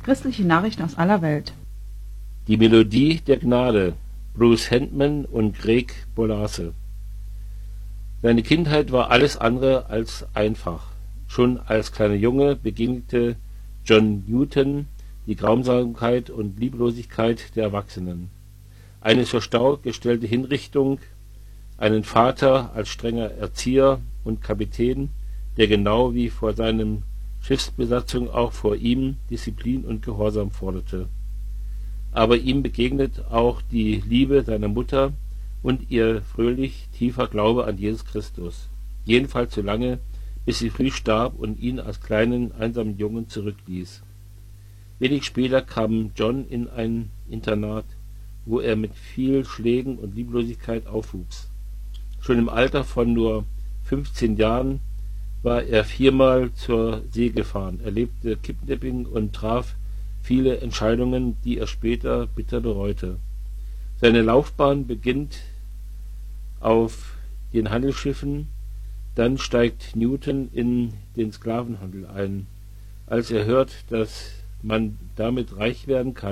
Christliche Nachrichten aus aller Welt. Die Melodie der Gnade, Bruce Handman und Greg Bolase. Seine Kindheit war alles andere als einfach. Schon als kleiner Junge begegnete John Newton die Grausamkeit und Lieblosigkeit der Erwachsenen. Eine zur Schau gestellte Hinrichtung, einen Vater als strenger Erzieher und Kapitän, der genau wie vor seinem Schiffsbesatzung auch vor ihm Disziplin und Gehorsam forderte. Aber ihm begegnet auch die Liebe seiner Mutter und ihr fröhlich tiefer Glaube an Jesus Christus. Jedenfalls so lange, bis sie früh starb und ihn als kleinen, einsamen Jungen zurückließ. Wenig später kam John in ein Internat, wo er mit viel Schlägen und Lieblosigkeit aufwuchs. Schon im Alter von nur 15 Jahren war er 4-mal zur See gefahren, erlebte Kidnapping und traf viele Entscheidungen, die er später bitter bereute. Seine Laufbahn beginnt auf den Handelsschiffen, dann steigt Newton in den Sklavenhandel ein. Als er hört, dass man damit reich werden kann,